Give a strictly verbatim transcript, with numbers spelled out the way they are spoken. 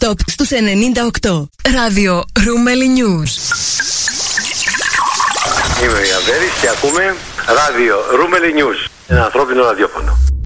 Non-stop στους ενενήντα οκτώ. Ράδιο Ρούμελι News. Είμαι ο Ιαβέρης και ακούμε Ράδιο Ρούμελι News. Ένα ανθρώπινο ραδιόφωνο.